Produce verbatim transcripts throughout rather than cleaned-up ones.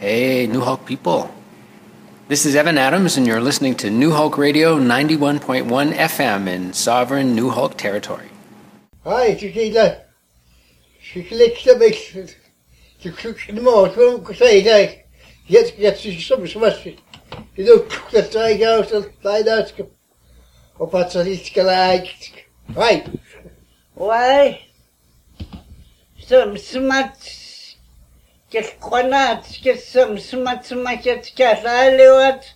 Hey, New Hulk people. This is Evan Adams, and you're listening to New Hulk Radio ninety-one point one F M in sovereign New Hulk territory. Hi, Chiquita. She licks a bit. She cooks in the morning. She won't say that. Yes, yes, she's some smash. You don't cook the strike out and find out. Or what's a little like. Right. Why? Some smart. Get qanat, get some smart market calaliwat.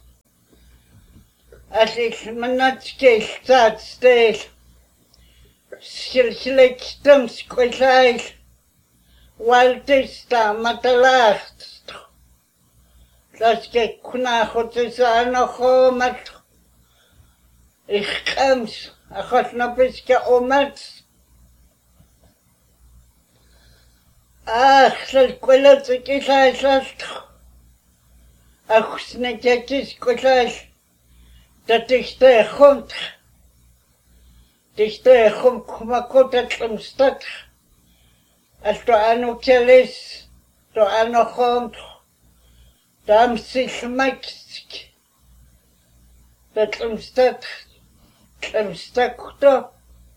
As ik manat get that state. Silsilek stem squilai. Waltista matalacht. Das get kuna hotisa no mat. Ich kams, a hot na biska omat. Ach, das Quelle ist ein Last. Ach, nicht jetzt gleich. Das ist der Hund. Das ist der Hund, komm mal gut zum Stadt. Als du auch noch Kellis, du auch noch Hund. Da haben sich Max. Das zum Stadt. Zum Stadt, da.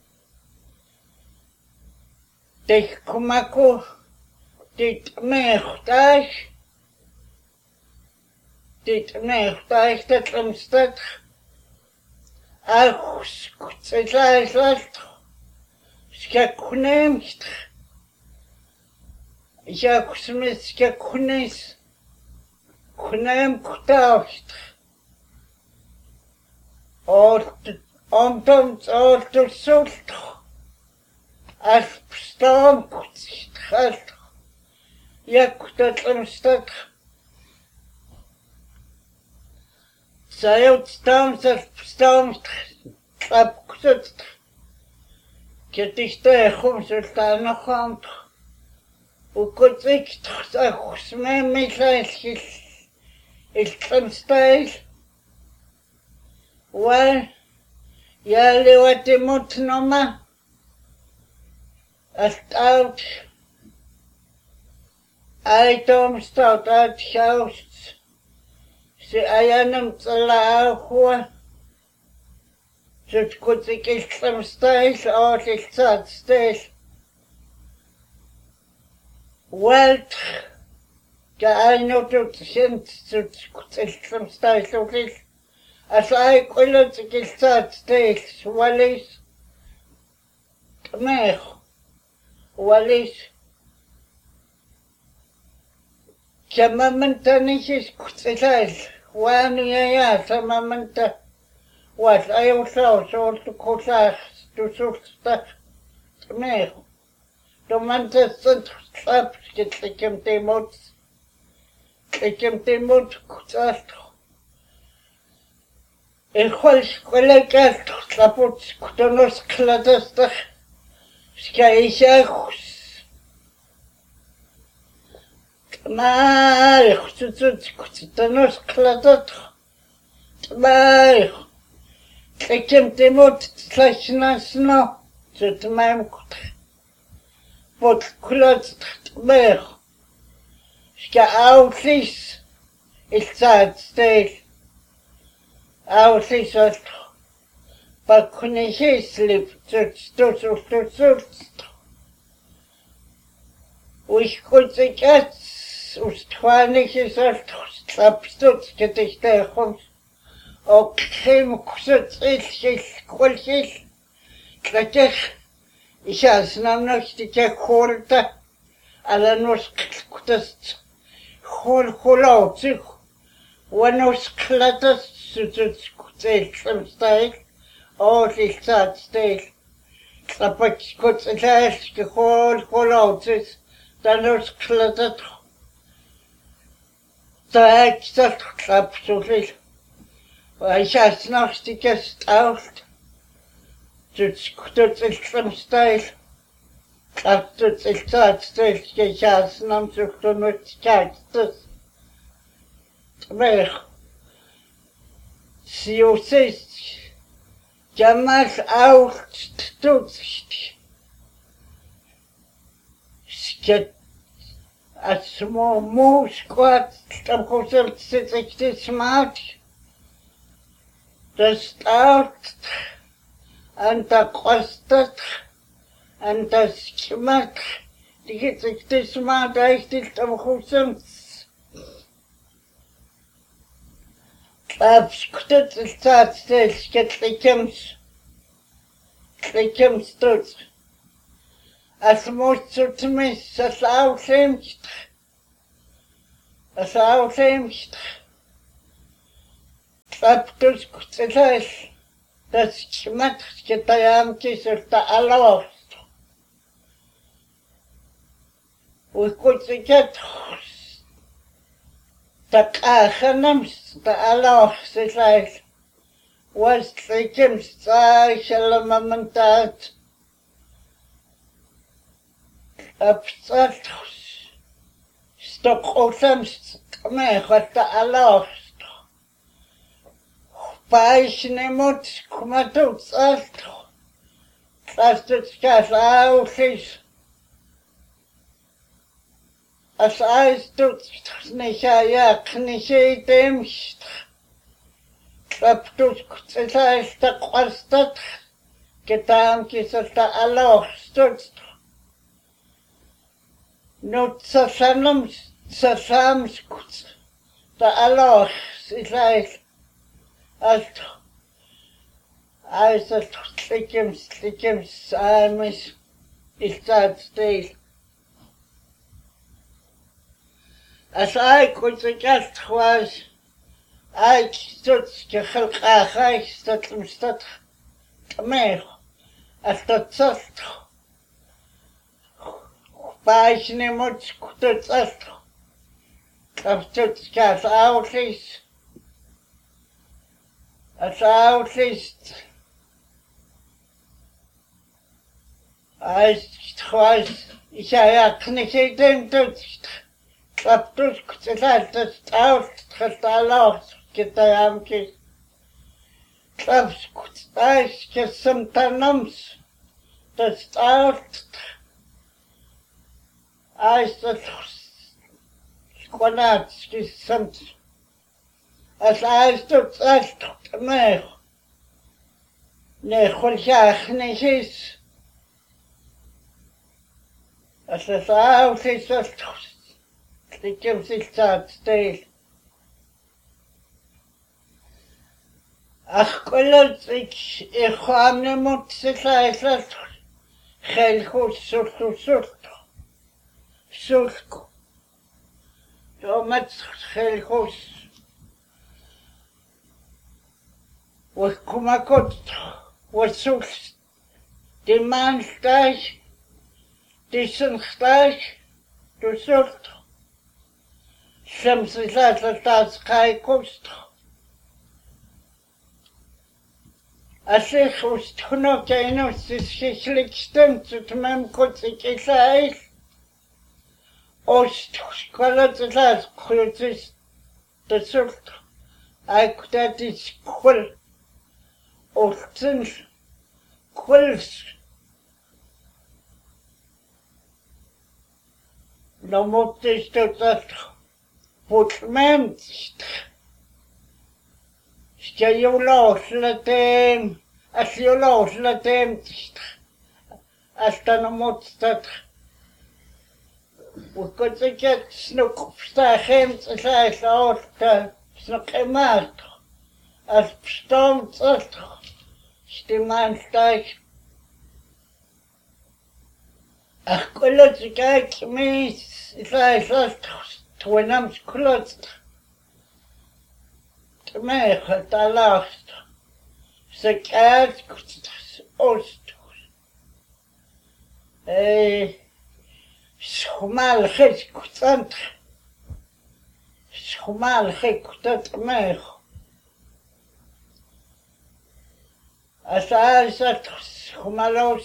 Das komm mal gut. Dit meegtuig, dit meegtuig dat omstaat, ach, skutselai last, skakunemt, ja kusmet skakunes, kunem kutaust, ort, omtoms ort sult, as pstom kutsit, Jak dat omstaat. Zij uitstaan, zij staan, klap gezet. Ik is tegen, ze staan nog aan. Hoe goed ik toch zeg, mij met lijstjes is omstaat. Wel, jullie wat je moet noemen. Als het oud. I don't start out house. Se ayanam tsala ho. Zut kutsik islam stais or isat stais. Welt. Ja I know to sent zut kutsik islam stais okis. As I kulat isat stais walis. Tmeh. Walis. Chamamanta nisis kutsilal, wanu ya chamamanta, was I saw so to kosas to susta, me. Domanta sunt slaps get likem temot, likem temot kutsas. El cual colega slaputs kutonos kladasta, skaishachus. Maar, goed, goed, goed, dan is klaar dat. Maar, ik heb de moed slechts naast nou, zit mij goed. Wat klaar maar, ik ga uitlis, ik zat stil. Uitlis wat, maar kon ik niet sliep, zit stil, zo, zo, zo. Ik kon zich uit. Устхваних и слабстут, скатых хом, о кем кусацись, кольсись, клатех, и сейчас нам носите хорта, а la нос кутаст, хол холауцих, ванос клатаст, сутут куцель, самстайл, о лихтат стейл, клапать куцеляш, хол холауцих, данос клатат. Так, dat klap zoveel. Hij zat nog stukjes oud. Dus dat is van stijl. Klap dat is dat stijl. Je zat nog zo genoeg kijkt. Maar, zie je zegt, je mag oud doet. Sket a small moose squat, tam kusel tsikti smart, the stout, and the costat, and the schmat, die tsikti smart, I still tam kusel. Klap skutet staat steeds, get likums, likums tot. As most to miss, as our seems, as our seems. Klap to skutet, das schmat, get I am kiss of the aloft. We could get the Kachanams, the Allah, says I, was taken, I shall a moment that upset stock oceans, me, what the Allah, Paishnimut, Kumatus, Alto, trusted scarce houses. As I stood, Nishaya, Knishi, Demst, Traptus, Kutsai, the Quastat, Getam, Kisas, the Allah, stood. Not Sasanums, Sasams, the Allah, is like, as I said, Slickim, Slickim, I miss, is that still. As I could suggest was, I stood Kachak, I stood from Stat Tamir, as the Sast, Paishnimut, Kutat Sast, Kapstud Skas Outlis, as Outlis, I was, ich ja nicht dem Dutzcht. Kaptus kutsat das Taus Kristallos Kitayamki. Kaps kutsais Kisamtanums das Taus Eis das Squanats Kisamt. As Eis das Ast mehr. Ne Khulshach Nishis. As das Aus ist das the gypsy start state. Ach, colors, ich, ich habe ne Mutzileisler, Helchus, Sulku, Sulku, Sulku. So much Helchus. Was Kumakot, was Sulks, die Mannsteich, die Sunsteich, du Sulku. Samsisat das Kai Cost. As ich aus Tunokenus sich liegsten zu meinem Kutzig Israel. Ost, Squalat das Kutzis, das Sult. I could at this quill. Ostens, quills. No more taste of that. Putmenscht. Ska ju låsla dem, as ju låsla dem, as den har måttat. Och kunde inte snucksta hem till sig så att snucka mat. As bestomt att stimanstag. Ach, kulle sig inte mis, sig så att Twenams klotst. Tmech at a last. Sekad ost. Eh, schmal chis kutant. Schmal chis kutant mech. As I said, schmalos.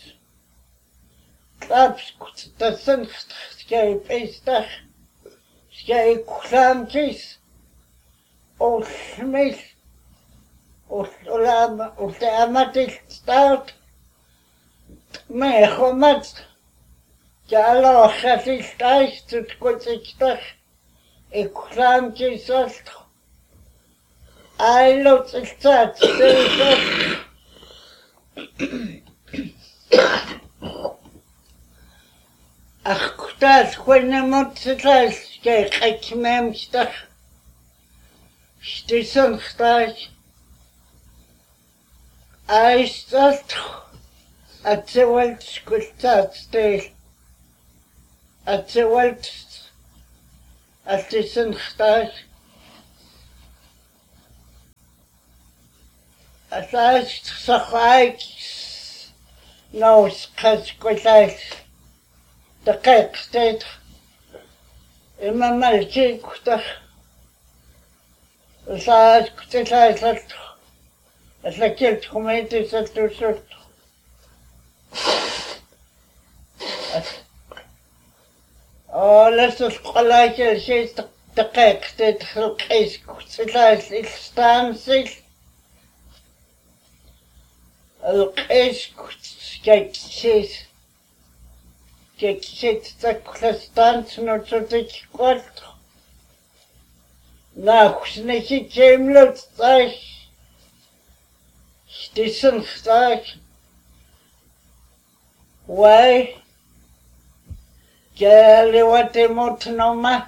Klaps kutant skei pestach. Skei kulamkis. Och smith. Och lam och det amatis start. Mech och mat. Jalo xasistach tutkutsichtach iklam kisalt Ailo tsitsat tsitsat Ach kutas kwennemot tsitsat ke qakmemstach Stisonstach Aistalt Atsewalt skultat stil Atsewalt Atstisonstach Asas sakhaik Nos kaskulait Dakek state Imamal chikutach Asas kutilait Aslakil tchumeti satusut Oh, let's just call like it. She's the the cake that the case kutilait Istansis القيس كيكسيس كيكسيس تاكلستان سنوتوتيك قلت ناخشنكي كيملو تطاش شتيسن خطاش واي جالي واتي موت نوما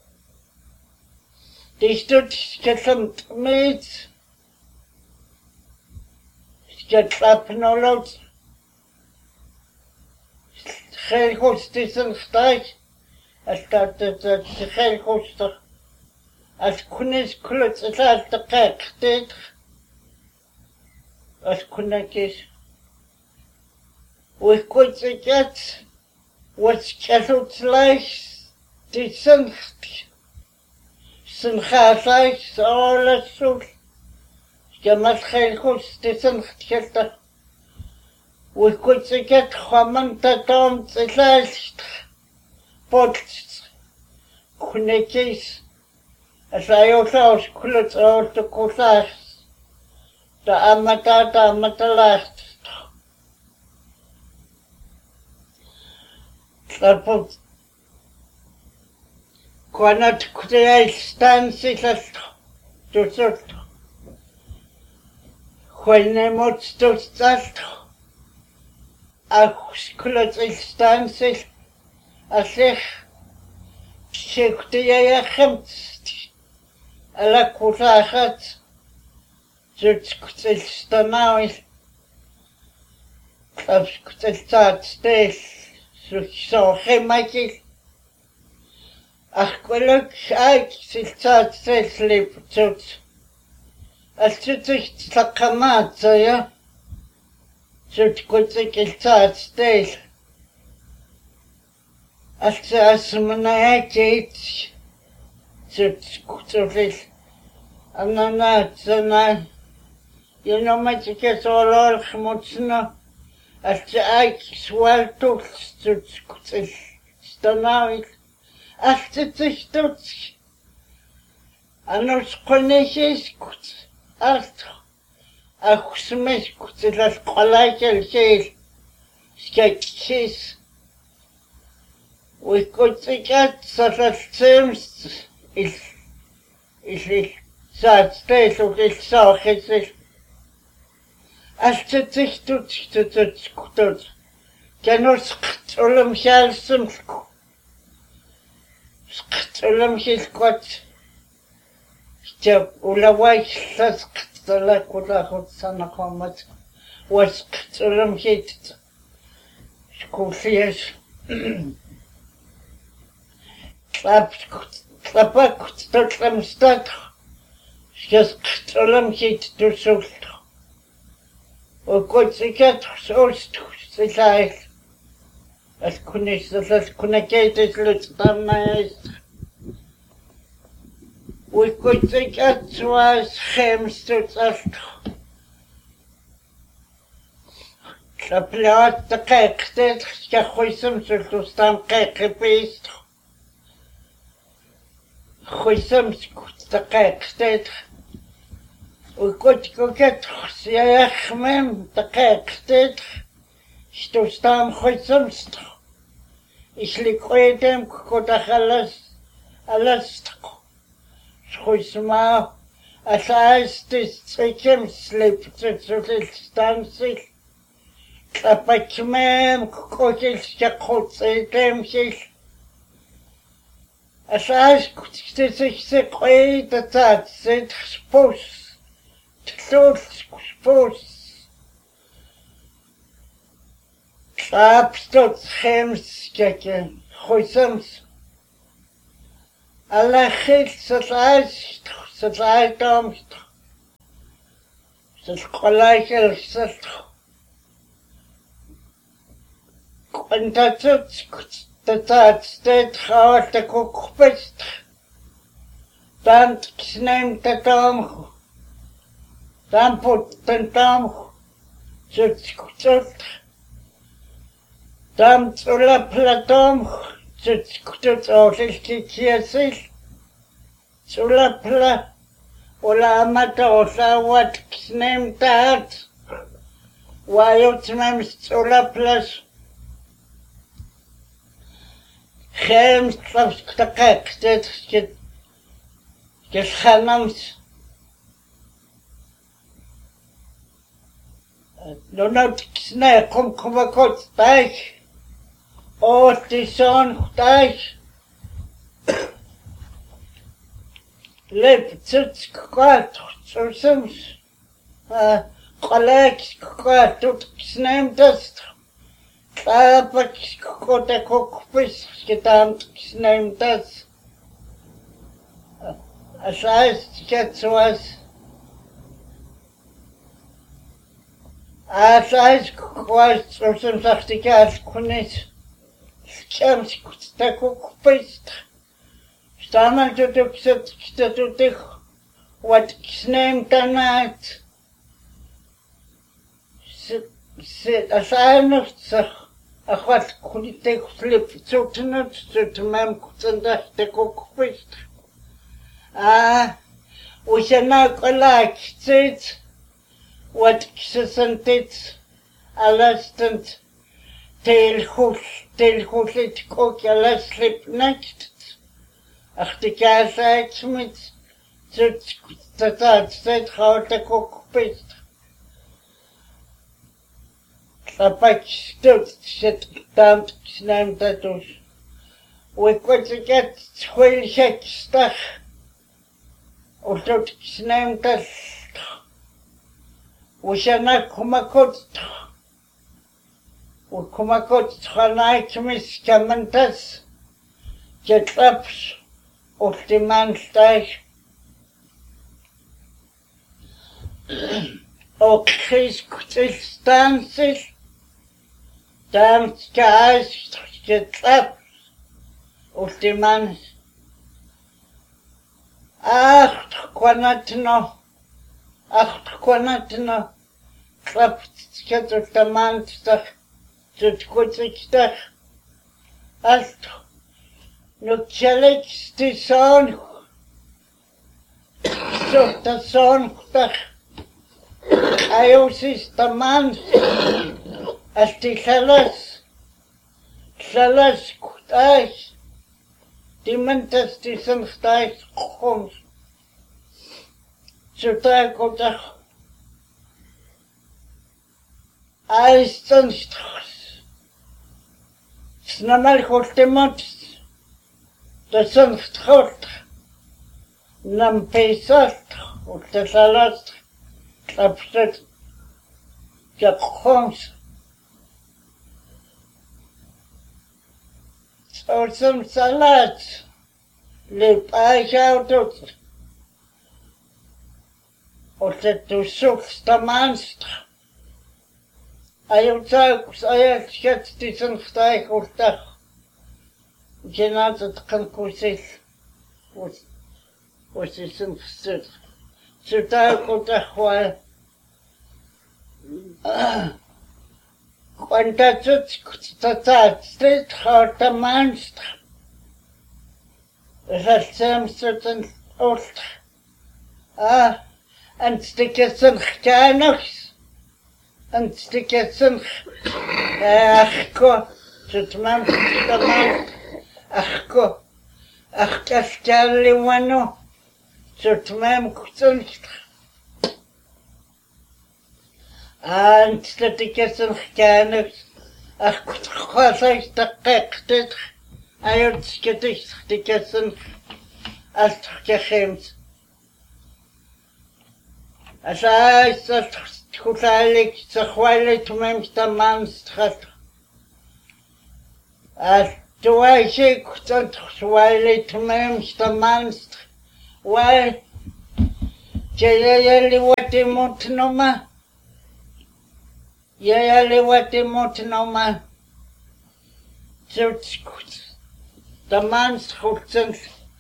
تيشتوت كسمت ميت Get nolot. Geen godsdiensten gestart. Als dat het geen godsdienst. Als kunis kluts het als de kijk dit. Als kunakis. We could get what's kettled like. Die zijn zijn gaaslijk zo las zo. Jamas geen godsdiensten gestart. We could get common tatons at last. But kunakis. As I also kluts out the kusas. De amata de amata last. Tapos Kwanat kuteai stansi last. Tusut. Kwennemot stust. Ach kluts stansi. Asich. Shiktiya khimt. Ala kusachat. Zut kutel stanawi. Klaps kutel staat stes. Zo gemaki. Ach kweluk aik staat stes lip zut. Als zut zich tlakamat ja. Zut kutel staat stes. Als as manayakit. Zut kutel. Anana zana. You know my tickets all all khmutsna. Als ik swal tot tot stanawit. Als het zich tot. Anos konejes kut. Als ach smes kut las qalakel sel. Skeksis. We could get such a seems is is Zat steeds ook is zo gezegd. Als het zich doet, doet het goed. Kan ons schulem gelsen. Schulem gelkot. Je ulawai slas kutala kula goed sana komat. Was schulem gelt. Schofies. Klap klap tot lem stad. Just tolem hit to sult. O god sikat sult sitai. As kunis as kunaketes lut tamais. We could sikat was hemstut as. Kaplat de kijktet, ja goisem sult stam kijkepist. Goisem skut de kijktet. We could go get Siachmem, the cake, state, to stand Hoysumst. Isliqoitem kotahalas alastq. Schusma asastis tsikim slip tsutsil stansil. Kapachmem kotil shakhotsitem sil. Asas kutsitsik qoi tatat sit spos. Tlul spos. Abstot chems keken, choisams. Alachil satlaist, satlaidamst. Satkolaikel sat. Kontatsut tatat stet gaat de kokpest. Dan sneemt de dam. Dan put de dam. Zut zut. Dam tsula platom, zut kutut osilki kiesil. Tsula pla, ola amata osa wat sneem taat. Wajot mem tsula plas. Geen slaps ktakak, dit skit. Geshanams. Donat snee, kom kom akot, bij. O, die zo'n thuis. Leef, zit kwaad, zo soms. Gelijk kwaad, doet sneemt het. Klaap, ik kot ik ook vis gedaan, sneemt het. Als hij het zoals. Als hij kwaad, zo soms dacht ik, als kon niet. Chems tak okupist. Staman to tukset statutik wat sneem tanat. Sit asainos sag akwat kulitek flip zotenut zotemam kutsanda tak okupist. Ah, usana kolak sit wat kisantit alastant Telhul, telhulit kokjala slip next. Ach, die kaasheid met zut tatat zet gaat de kokpist. Klapak stot zet damp sneem dat dus. We kwart get tweel gek stag. Of dat sneem dat. We zijn naar komakot. Ukumakot tchanaikmis kamantas, jetlaps, optimanstaj. Och kriskutilstansis, damskaas, jetlaps, optimans. Acht kwanatno, acht kwanatno, klaps ketutamanstag. Zut kutikstag. Alto. Nu tjellik sti son. Zutta sonstag. Ayosis tamans. Asti salas. Salas kutais. Dimentas di sanstais khoms. Zutta kutag. Aistanstag. Snamal holtemot, dat zijn groot, nam pesat, of de salat, kapstet, jakons. Zo zijn salat, liep uitgehouden, of de toezoekste manstra. Ayutsakus ayat skat tisan khtai khurta. Genat kan kusil. Was was isan khsut. Suta kota khwal. Quanta tut tata stet khata manst. Rasam sutan olt. Ah, and stiketsen khanox. En stiketsen, ach, ko, Sutmam tamam. Achko. Achkaskali wano. Sutmam kutsun. Ant dat ik het een gekend. Ach, wat is dat gekend? Hij had gedicht, die kessen als gegeemd. Als hij is dat goed eigenlijk, zo geweldig te mijn manstraat. Als toen hij zich dat geweldig te mijn manstraat. Wel, jij wat je moet noemen. Jij wat je moet noemen. Zo goed. De mans goed zijn.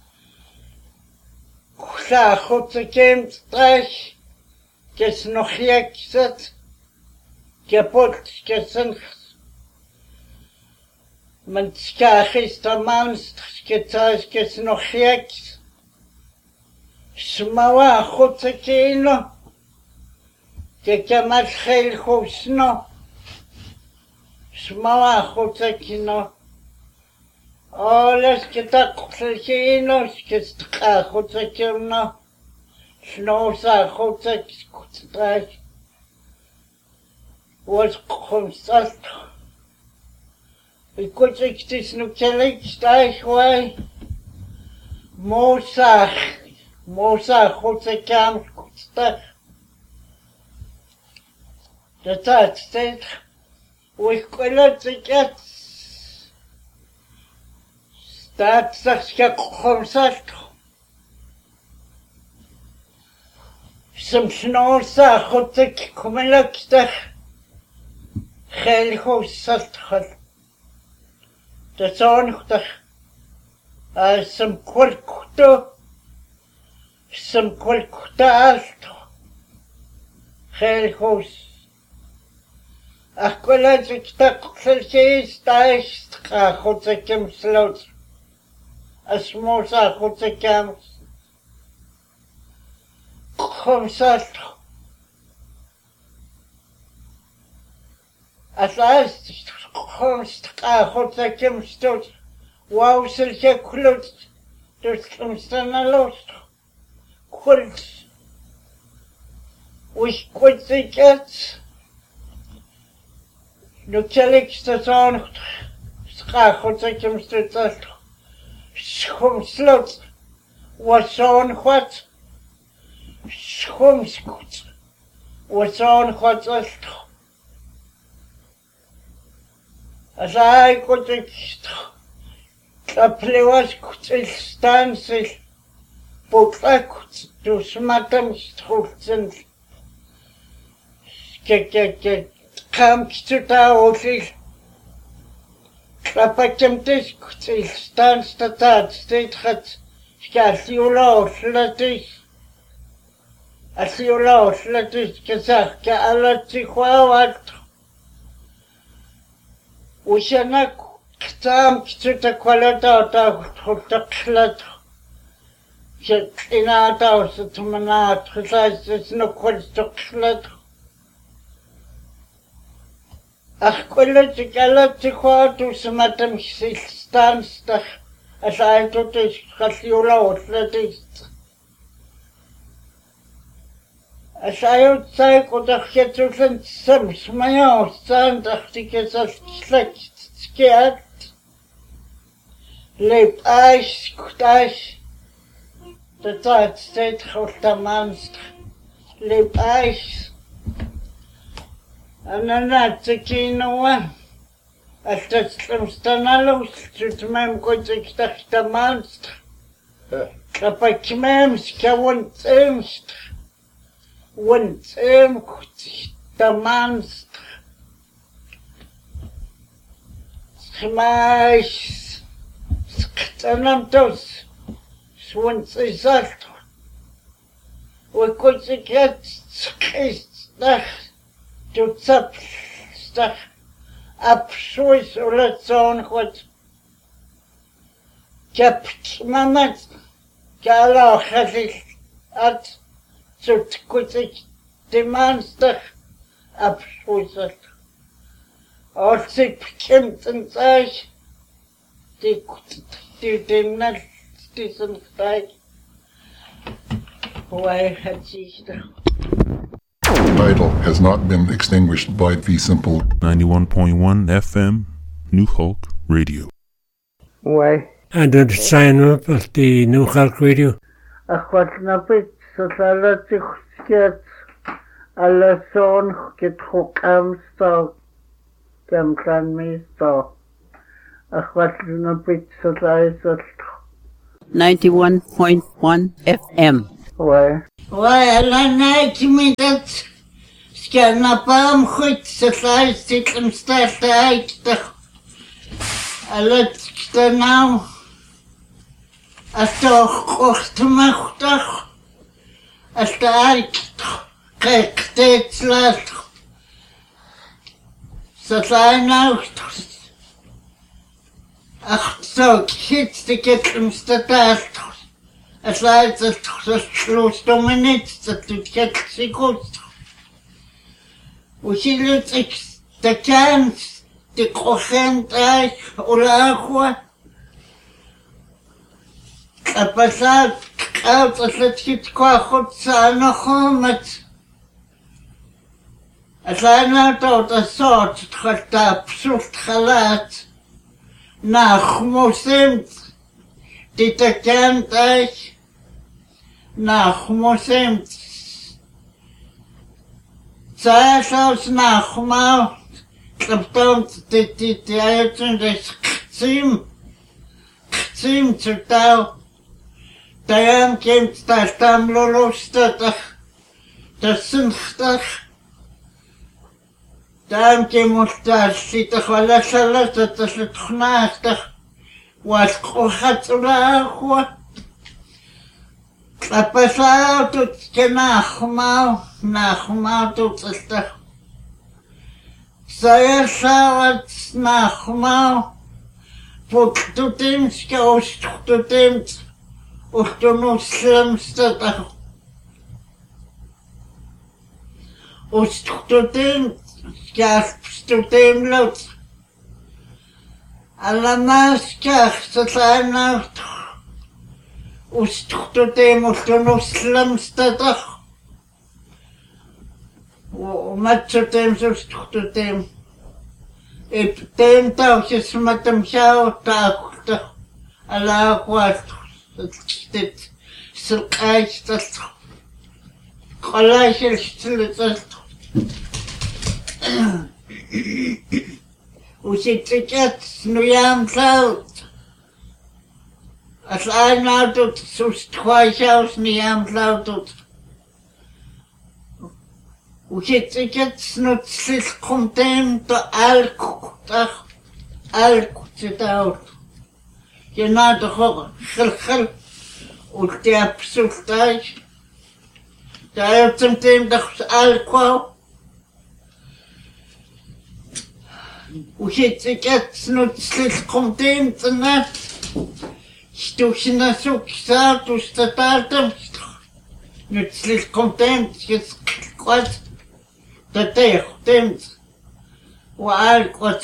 Goed, goed gekomen, terug. Ik is nog gek gezet. Kapot gezet. Mijn schaag is de mans gezet. Ik is nog gek. Smawa goed gekomen. Ik heb het heel goed nog. Smawa goed gekomen. Alles getakselkino, skistka khutsekino, snosa khutsek kutstrak. Was khumsalt. Ik kutsek tis nukelik stai khwai. Mosa, mosa khutsekam kutstak. Dat het steeds. We kunnen het dat zegt je komsat. Soms nou zeg goed ik kom ik zeg. Heel goed zat het. Dat zou nog toch. Als een kwalkto. Some kwalkta heel goed. Ach kwalkta ik tak zelfs thuis ga goed ik hem sloot. Als moza goed ik hem. Kom zat. Als hij komst ga goed ik hem stoot. Wauw zulke kloot. Dus komst dan naar los. Kult. We kwart ik het. Nu tel ik dat aan. Ga goed ik hem stoot. Schomslot was on what? Schomskut was on what was. As I could the play was good stances, but I could do smartem structures. Get get get come to the office. Klapakem tis kutil stan statat state hat skasiulo slatis asiulo slatis kazak ka alati khawat ushanak ktam kituta kwalata ta khotaklat ina ta ustumana khasas no khotaklat Ach, kwallet ik alle te kwaad hoe ze met hem staan staan. Als hij tot is gasiolaat, dat is. Als hij ook zei, dat je tussen soms maar ja, staan, dacht ik, is dat slecht skeert. Leep ijs, goed ijs. De tijd steeds goed de manst. Leep ijs. En dan had ik een oor. Als dat soms dan alles doet, mijn god, ik dacht de manst. Dat ik mijn schouwend eerst. Want eerst goed, de manst. Schmaas. Schtanam tos. Zwans is dat. We kon ik het schist dag. Doet zap, stag, abschuis oder zo'n goed. Ik heb mama, kala gezicht, had zo't goed ik de maandag abschuis had. Als ik bekend en zei, die die dimmer, die zijn tijd. Why had she Title has not been extinguished by the simple ninety-one point one F M, New Hulk Radio. Why? And then sign up at the New Hulk Radio. Ach wat napit, so alle zich alle zo'n getrokken sto. Kem kan me sto. Ach wat napit, so alle zich ninety-one point one F M. Why? Why, alla night me dat scanna pam goed, so alle zich im stad uit. Alla sta nou. Als toch ochtendmachtig, als de uit kijk steeds laat. Zo zijn nou, ach zo, kids die kitchen staat. Als hij het schloos door me niet, dat doet het zich goed. Hoe zie je het, de kans, de crochent uit, of agua. A pasar out as het giet qua goed zijn nog met. Als hij nou tot een soort het gaat daar absurd gelaat. Nach moesemt, die te kent is. Nach moesemt. Zij zelfs nach maal. Klopt dit dit die uitzien des kzim. Kzim zu touw. Daarom komt daar stamloostig, dat zinnig. Daarom komt daar zitten wel zelfs dat is het genaastig. Was gaat laag. Dat pas uit het genagemaal, nagemaal doet het toch. Zij zou het nagemaal, voor doet hem, schoos doet hem. Och du muslimste där. Och student, ska studentlåt. Alla maskar så tränar. Och student och du muslimste där. Och matchutem så student. Epidem dag som att de tjautar. Alla skit. Dit silkheid dat gelijkheid dat hoe zit het nu aan het als hij nou doet zo twee zelfs niet aan het doet hoe zit het nu het komt in de elk dag elk zit uit. Je na de gogel, gil gil, ook die absurdheid. Daar heeft hem team dat alcohol. Hoe zit ik het, nu slecht komt in te net. Stoesje naar zoek, zo, toen staat altijd. Nu slecht komt in, je kwart. Dat hij goed in. Hoe alcohol.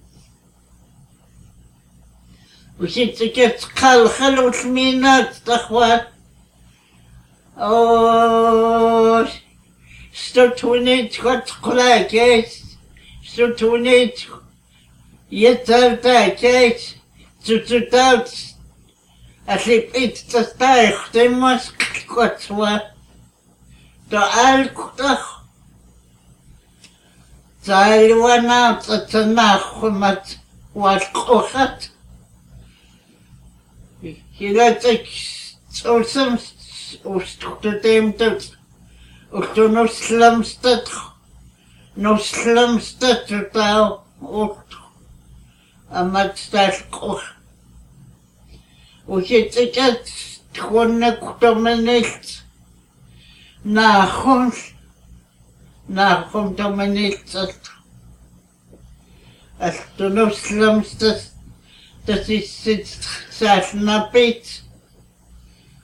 وشيت كيت خل خلو ثمينات تخوات أوه ستوتونيت خد قلاكيس ستوتونيت يتالتا كيس تتوتات أسليب إيت تستايخ تمس كتوا تعال كتخ تعال وانا تتناخ مت والقوخت Je laat ik zo soms op de temte, op de nog slimste, nog slimste totaal ook, en met sterk ook. Hoe zit ik het, gewoon ik door me niet, na ons, na ons door me niet, als de nog slimste. Dat is het zelf naar Piet.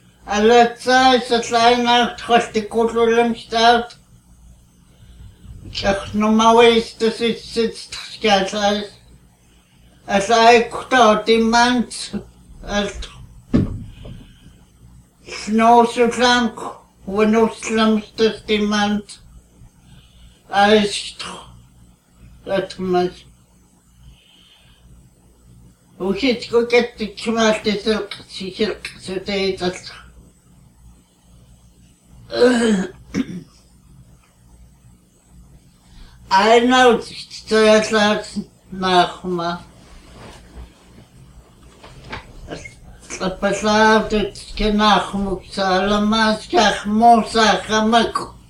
Alle tijd dat hij naar het gastenkoetelum staat. Ach, normalerweise, das ist jetzt ganz als, als Eikta, die Manns, als Schnauze lang, wenn Ausland das die Manns, als, das man, wo ich jetzt gucke, die Kmarte, sicher, so der das, einer zuerst nachmachen. Passato che nachmu sala mas che mo sa khamak